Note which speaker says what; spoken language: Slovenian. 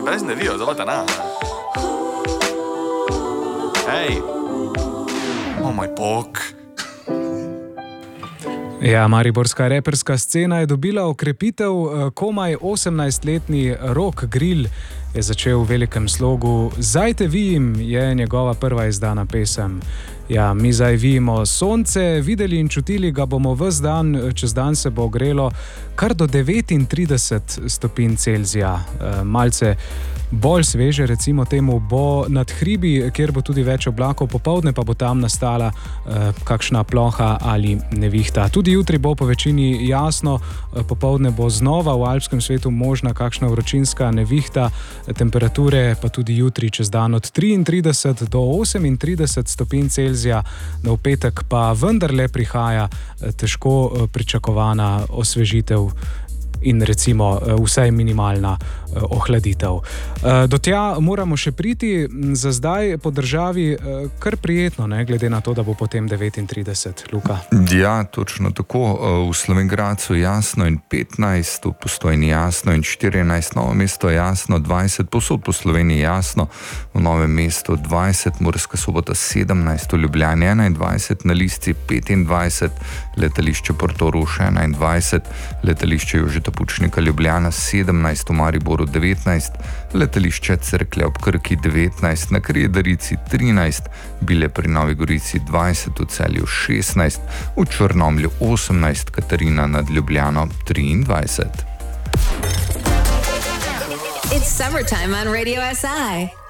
Speaker 1: brez nevijo, zelo ta na. Hej! O moj bog!
Speaker 2: Ja, mariborska reperska scena je dobila okrepitev. Komaj 18-letni Rok Grill je začel v velikem slogu. Zdaj te vidim je njegova prva izdana pesem. Ja, mi zdaj vidimo sonce, videli in čutili ga bomo ves dan, čez dan se bo ogrelo kar do 39 stopinj Celzija. Malce bolj sveže, recimo temu, bo nad hribi, kjer bo tudi več oblakov, popoldne pa bo tam nastala kakšna ploha ali nevihta. Tudi jutri bo po večini jasno, popoldne bo znova v alpskem svetu možna kakšna vročinska nevihta, temperature pa tudi jutri čez dan od 33 do 38 stopinj Celzija, v petek pa vendarle prihaja težko pričakovana osvežitev in recimo vsaj minimalna ohladitev. Do tja moramo še priti, za zdaj po državi kar prijetno, ne, glede na to, da bo potem 39. Luka.
Speaker 3: Ja, točno tako. V Slovenj Gradcu jasno in 15, v Postojni jasno in 14, Novo mesto jasno, 20, povsod po Sloveniji jasno, v Novem mestu 20, Murska Sobota 17, v Ljubljani 21, na Lisci 25, letališče Portorož 21, letališče Jožeta Pučnika Ljubljana 17, v Mariboru 19, letališče Cerklje ob Krki 19, na Kredarici 13, Bile pri Novi Gorici 20, v Celju 16, v Črnomlju 18, Katarina nad Ljubljano 23.
Speaker 4: It's summertime on Radio SI.